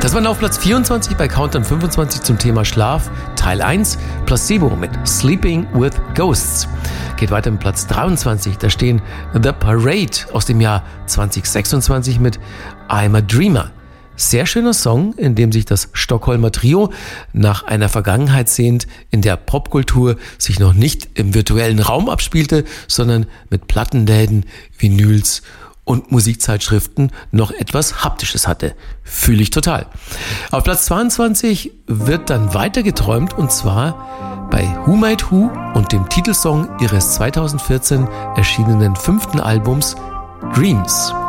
Das war auf Platz 24 bei Countdown 25 zum Thema Schlaf, Teil 1, Placebo mit Sleeping with Ghosts. Geht weiter mit Platz 23, da stehen The Parade aus dem Jahr 2026 mit I'm a Dreamer. Sehr schöner Song, in dem sich das Stockholmer Trio nach einer Vergangenheit sehnt, in der Popkultur sich noch nicht im virtuellen Raum abspielte, sondern mit Plattenläden, Vinyls und Musikzeitschriften noch etwas Haptisches hatte. Fühle ich total. Auf Platz 22 wird dann weiter geträumt, und zwar bei Who Made Who und dem Titelsong ihres 2014 erschienenen 5. Albums Dreams.